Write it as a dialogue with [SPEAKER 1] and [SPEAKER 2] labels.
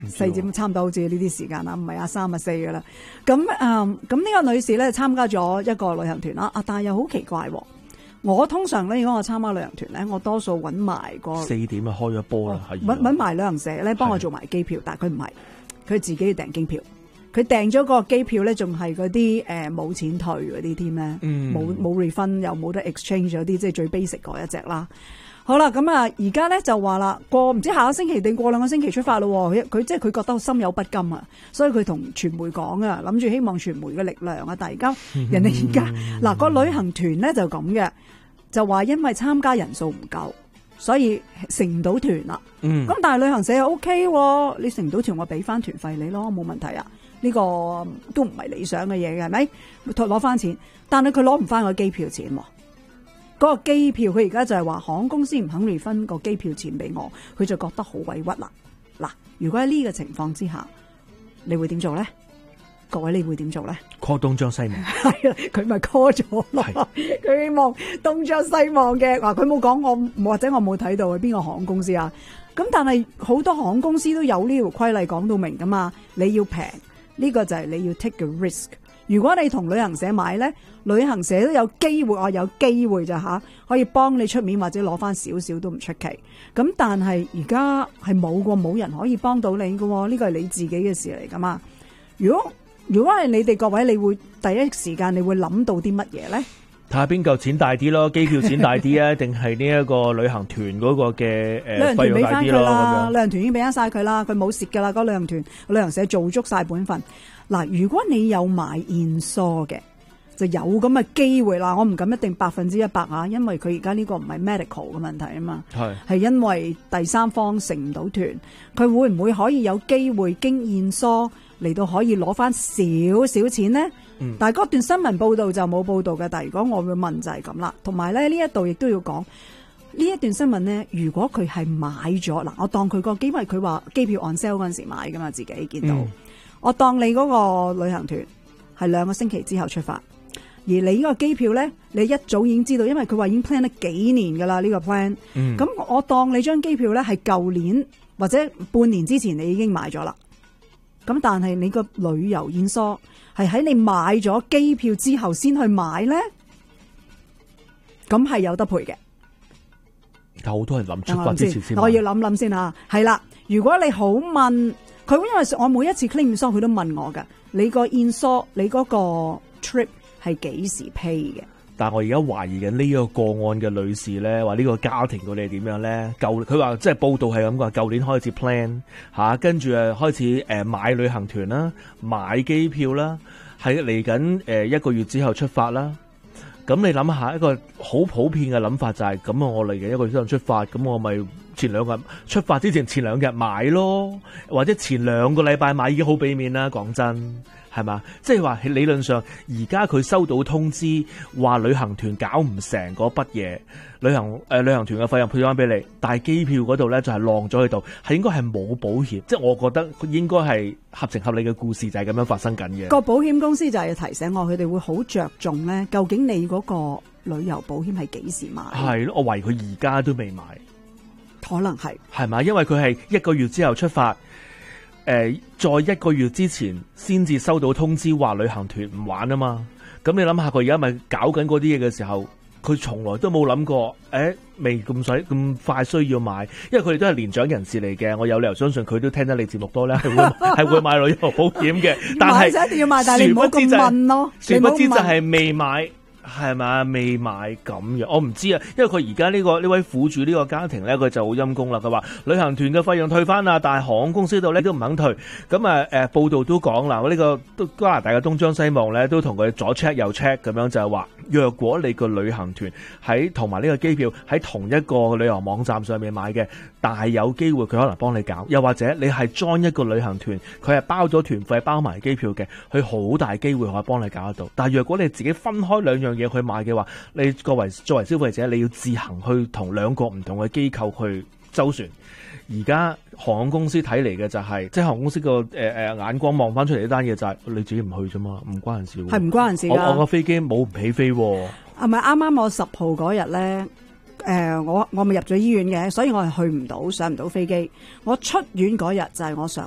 [SPEAKER 1] 4點差唔多好似呢啲時間啦，唔係3啊4噶啦。咁呢個女士咧參加咗一個旅行團啦，但係又好奇怪喎。我通常咧，如果我參加旅行團咧，我多數揾埋個
[SPEAKER 2] 4點就開咗波啦，
[SPEAKER 1] 揾埋旅行社咧幫我做埋機票，但係佢唔係，佢自己訂機票。佢訂咗嗰個機票咧，仲係嗰啲冇錢退嗰啲添咧，冇 refund 又冇得 exchange 嗰啲，即係最 basic 嗰一隻啦。好啦，咁啊，而家咧就話啦，過唔知下個星期定過2個星期出發咯。佢即係佢覺得心有不甘啊，所以佢同傳媒講啊，諗住希望傳媒嘅力量啊，但係而家人哋而家嗱個旅行團咧就咁嘅，就話因為參加人數唔夠，所以成唔到團啦。咁但係旅行社又 OK 喎，你成唔到團我俾翻團費你咯，冇問題啊。呢個都唔係理想嘅嘢嘅，係咪？攞翻錢，但係佢攞唔翻個機票錢喎。嗰個機票佢而家就係話航空公司唔肯refund個機票錢俾我，佢就覺得好委屈啦。嗱，如果喺呢個情況之下，你會點做咧？各位你會點做咧
[SPEAKER 2] ？call 東張西望
[SPEAKER 1] 係啦，佢咪 call 咗咯。佢希望東張西望嘅，嗱佢冇講我或者我冇睇到係邊個航空公司啊？咁但係好多航空公司都有呢條規例講到明噶嘛，你要平。呢個就係你要 take 個 risk。如果你同旅行社買咧，旅行社都有機會，有機會咋吓，可以幫你出面或者攞翻少少都唔出奇。咁但係而家係冇人可以幫到你喎。呢個係你自己嘅事嚟噶嘛。如果係你哋各位，你會第一時間你會諗到啲乜嘢咧？
[SPEAKER 2] 睇下邊嚿錢大啲咯，機票錢大啲啊，定係呢一個旅行團嗰個嘅費用大啲咯？咁樣
[SPEAKER 1] 旅行團已經俾翻晒佢啦，佢冇蝕噶啦。嗰旅行團旅行社做足晒本分。嗱，如果你有買現疏嘅，就有咁嘅機會啦。我唔敢一定100%啊，因為佢而家呢個唔係 medical 嘅問題啊嘛，係因為第三方成唔到團，佢會唔會可以有機會經現疏嚟到可以攞翻少少錢呢？但係嗰段新聞報道就冇報道嘅。但係如果我會問就係咁啦，同埋咧呢一度亦都要講呢一段新聞呢，如果佢係買咗嗱，我當佢個機，因為佢話機票 on sale 嗰陣時買噶嘛，自己見到。我當你嗰個旅行團係2個星期之後出發，而你呢個機票咧，你一早已經知道，因為佢話已經 plan 咗幾年噶啦呢個 plan。咁我當你張機票咧係舊年或者半年之前你已經買咗啦。咁但係你個旅遊現疏係喺你買咗機票之後先去買咧，咁係有得賠嘅。
[SPEAKER 2] 有好多人諗出發之前先，
[SPEAKER 1] 我要諗先吓。係啦，如果你好問。佢因為我每一次 claim 疏，佢都問我㗎，你個 in-store 你嗰個 trip 係幾時 pay 嘅？
[SPEAKER 2] 但係我而家懷疑緊呢個個案嘅女士咧，話呢個家庭到底係點樣咧？佢話即係報道係咁㗎，舊年開始 plan 吓，跟住開始買旅行團啦，買機票啦，係嚟緊1個月之後出發啦。咁你諗下一個好普遍嘅諗法就係咁啊！我嚟緊1個月之後出發，咁我咪前2日出發之前前2日買咯，或者前2個禮拜買已經好俾面啦。講真係嘛？即係話理論上而家佢收到通知話旅行團搞唔成嗰筆嘢，旅行團嘅費用配翻俾你，但係機票嗰度咧就係晾咗喺度，係應該係冇保險。即係我覺得應該係合情合理嘅故事就係咁樣發生緊嘅。
[SPEAKER 1] 個保險公司就係要提醒我，佢哋會好着重咧，究竟你嗰個旅遊保險係幾時買？
[SPEAKER 2] 係咯，我懷疑佢而家都未買，
[SPEAKER 1] 可能係
[SPEAKER 2] 嘛？因為佢係1個月之後出發。在1個月之前先至收到通知話旅行團唔玩啊嘛，咁你諗下佢而家咪搞緊嗰啲嘢嘅時候，佢從來都冇諗過，未咁快需要買，因為佢哋都係年長人士嚟嘅，我有理由相信佢都聽得你節目多咧，係會買旅遊保險嘅，但係
[SPEAKER 1] 買就一定要買，但係你唔好咁問咯，
[SPEAKER 2] 殊不知就係未買。係咪未買咁樣？我唔知啊，因為佢而家呢位苦主呢個家庭咧，佢就好陰公啦。佢話旅行團嘅費用退翻啦，但係航空公司度咧都唔肯退。咁報道都講啦，呢個加拿大嘅東張西望咧都同佢左 check 右 check 咁樣，就係話，若果你個旅行團喺同埋呢個機票喺同一個旅遊網站上面買嘅，大有機會佢可能幫你搞。又或者你係 join 一個旅行團，佢係包咗團費包埋機票嘅，佢好大機會可以幫你搞得到。但係若果你自己分開兩樣嘢去買嘅話，你作為消費者，你要自行去同2個唔同嘅機構去周旋。而家航空公司睇嚟嘅就係，即係航空公司個眼光望翻出嚟呢單嘢就係你自己唔去啫嘛，唔關人事。
[SPEAKER 1] 係唔關人事㗎。
[SPEAKER 2] 我個飛機冇唔起飛喎。
[SPEAKER 1] 係咪啱啱我10號嗰日咧？我咪入咗醫院嘅，所以我係去唔到，上唔到飛機。我出院嗰日就係我上